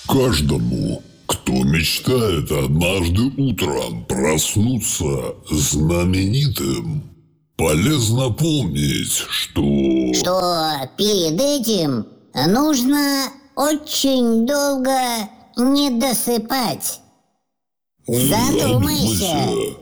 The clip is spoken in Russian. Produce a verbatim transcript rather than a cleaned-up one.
Каждому, кто мечтает однажды утром проснуться знаменитым, полезно помнить, что... Что перед этим нужно очень долго не досыпать. Задумайся.